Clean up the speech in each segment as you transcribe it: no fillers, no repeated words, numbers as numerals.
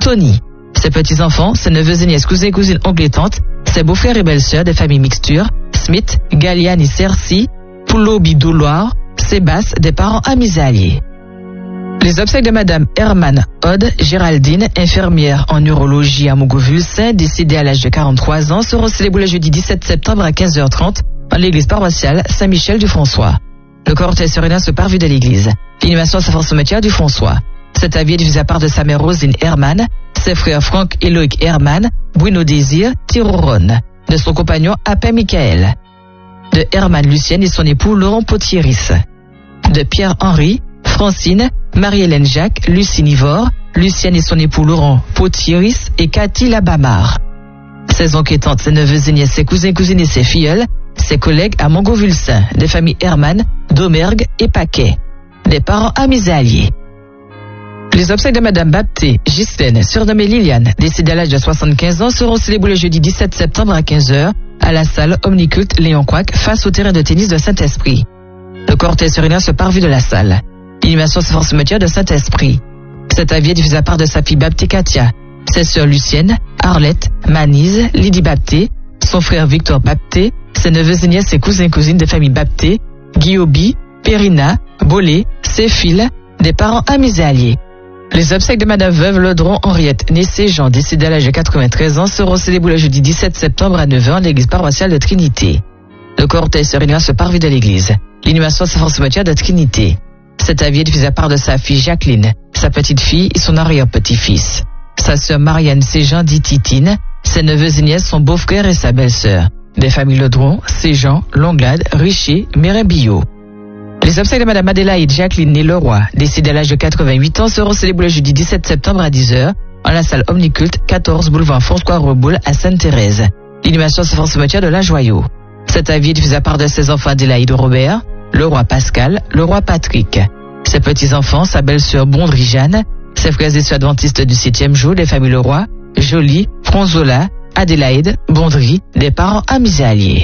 Tony. Ses petits-enfants, ses neveux et nièces, cousins et cousines, oncles et tantes, ses beaux-frères et belles-sœurs des familles mixtures, Smith, Galliani, Cercy, Poulobi, Douloir, Sébastien, des parents amis et alliés. Les obsèques de Madame Herman Odd Géraldine, infirmière en urologie à Montgovulsin, décédée à l'âge de 43 ans, seront célébrées le jeudi 17 septembre à 15h30 dans l'église paroissiale Saint-Michel du François. Le cortège serein se parvient de l'église. L'inhumation se fait au cimetière du François. Cet avis est diffusé à part de sa mère Rosine Herman, ses frères Franck et Loïc Herman, Bruno Désir, Tiroron, de son compagnon Appin Michael, de Herman Lucienne et son époux Laurent Potieris, de Pierre-Henri, Francine, Marie-Hélène Jacques, Lucie Nivore, Lucienne et son époux Laurent Potieris et Cathy Labamard. Ses oncles et tantes, ses neveux et nièces, ses cousins et cousines et ses filleuls, ses collègues à Montgovulsin, des familles Herman, Domergue et Paquet, des parents amis et alliés. Les obsèques de Madame Bapté Ghislaine, surnommée Liliane, décédée à l'âge de 75 ans, seront célébrées le jeudi 17 septembre à 15h à la salle Omniculte Léon Quac face au terrain de tennis de Saint-Esprit. Le cortège serein se parvient de la salle. L'inhumation se fait au cimetière de Saint-Esprit. Cet avis est diffusé à part de sa fille Bapté Katia, ses sœurs Lucienne, Arlette, Manise, Lydie Bapté, son frère Victor Bapté, ses neveux et nièces, ses cousins et cousines des familles Bapté, Guillaubi, Périna, Bolé, Séphile, des parents amis et alliés. Les obsèques de Madame Veuve Lodron Henriette Nessé-Jean, décédée à l'âge de 93 ans, seront célébrées le jeudi 17 septembre à 9h à l'église paroissiale de Trinité. Le cortège serein se parvient de l'église. L'inhumation se fait au cimetière de Trinité. Cet avis est diffusé à part de sa fille Jacqueline, sa petite-fille et son arrière-petit-fils. Sa sœur Marianne Séjean dit Titine, ses neveux et nièces, son beau-frère et sa belle-sœur. Des familles Lodron, Séjean, Longlade, Richer, Mérin-Billot. Les obsèques de Madame Adélaïde Jacqueline née Leroy, décédée à l'âge de 88 ans, seront célébrées le jeudi 17 septembre à 10h en la salle Omniculte 14 boulevard François-Reboul à Sainte-Thérèse. L'inhumation se fait au cimetière de la Joyau. Cet avis est diffusé à part de ses enfants Adélaïde Robert, Leroy Pascal, Leroy Patrick, ses petits-enfants, sa belle-sœur Bondry Jeanne, ses frères et sœurs adventistes du 7e jour, les familles Leroy, Joly, Fronzola, Adélaïde, Bondry, des parents amis et alliés.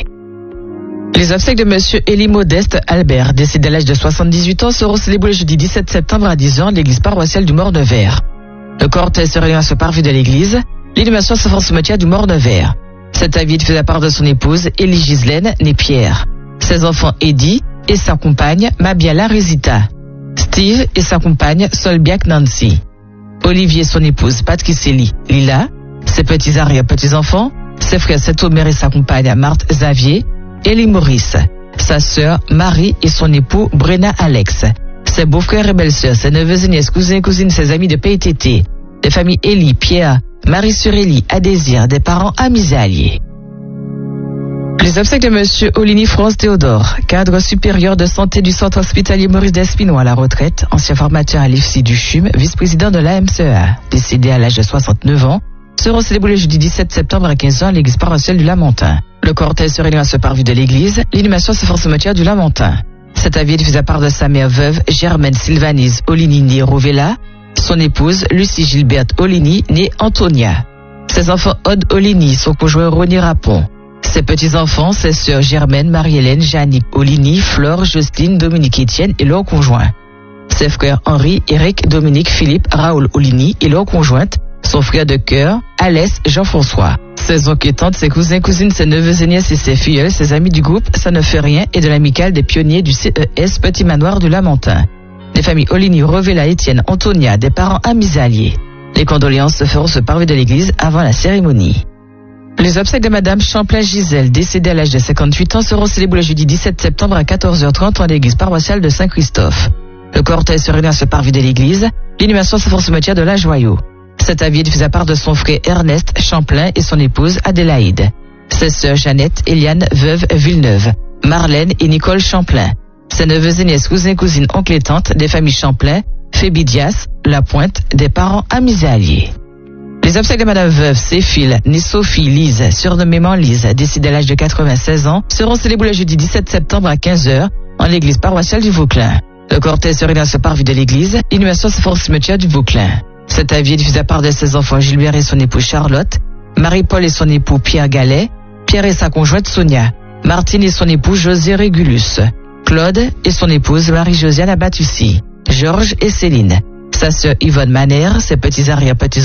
Les obsèques de Monsieur Élie Modeste Albert, décédé à l'âge de 78 ans, seront célébrées le jeudi 17 septembre à 10h à l'église paroissiale du Mort-de-Vert. Le cortège serein se parvient de l'église. L'inhumation se fait au cimetière du Mort-de-Vert. Cet avis est fait de la part de son épouse Élie Gislaine née Pierre, ses enfants Eddie et sa compagne Mabiala Rizita, Steve et sa compagne Solbiac Nancy, Olivier et son épouse Patrice Lila, ses petits arrière-petits-enfants, ses frères Saint-Omer et sa compagne Marthe Xavier, Élie Maurice, sa sœur Marie et son époux Brenna Alex, ses beaux-frères et belles-sœurs, ses neveux et nièces, cousins et cousines, ses amis de PTT, des familles Élie, Pierre, Marie-sur-Élie, Adésir, des parents amis et alliés. Les obsèques de Monsieur Olini France Théodore, cadre supérieur de santé du centre hospitalier Maurice Despinois à la retraite, ancien formateur à l'IFSI du CHUM, vice-président de l'AMCEA, décédé à l'âge de 69 ans, seront célébrés le jeudi 17 septembre à 15h à l'église paroissiale du Lamentin. Le cortège se réunit à ce parvis de l'église. L'inhumation se fait au cimetière du Lamentin. Cet avis est diffusé à part de sa mère veuve Germaine Sylvanise Olini née Rovella, son épouse Lucie Gilberte Olini née Antonia, ses enfants Aude Olini, son conjoint René Rapon, ses petits-enfants, ses sœurs Germaine, Marie-Hélène, Jannick Olini, Flore, Justine, Dominique Étienne et leurs conjoints, ses frères Henri, Eric, Dominique, Philippe, Raoul Olini et leurs conjointes, son frère de cœur, Alès Jean-François, ses oncles et tantes, ses cousins, cousines, ses neveux et nièces et ses filleuls, ses amis du groupe Ça ne fait rien et de l'amicale des pionniers du CES Petit Manoir du Lamentin. Des familles Olini, Rovella, Étienne, Antonia, des parents amis et alliés. Les condoléances se feront se parvis de l'église avant la cérémonie. Les obsèques de Madame Champlain Gisèle, décédée à l'âge de 58 ans, seront célébrées le jeudi 17 septembre à 14h30 en l'église paroissiale de Saint-Christophe. Le cortège se réunit à ce parvis de l'église. L'inhumation se fait au cimetière de la Joyau. Cet avis est diffusé à part de son frère Ernest Champlain et son épouse Adélaïde, ses sœurs Jeannette, Eliane, veuve Villeneuve, Marlène et Nicole Champlain, ses neveux et nièces, cousins, cousines, oncles et tantes, des familles Champlain, Fébidias, La Pointe, des parents amis et alliés. Les obsèques de Madame Veuve Séphile, née Sophie Lise, surnommément Lise, décédée à l'âge de 96 ans, seront célébrées le jeudi 17 septembre à 15h en l'église paroissiale du Vauclin. Le cortège se réunit à ce parvis de l'église. L'inhumation se fait au cimetière du Vauclin. Cet avis est diffusé à part de ses enfants Gilbert et son épouse Charlotte, Marie-Paul et son époux Pierre Gallet, Pierre et sa conjointe Sonia, Martine et son époux José Régulus, Claude et son épouse Marie-Josiane Abatussi, Georges et Céline, sa sœur Yvonne Manère, ses petits arrière-petits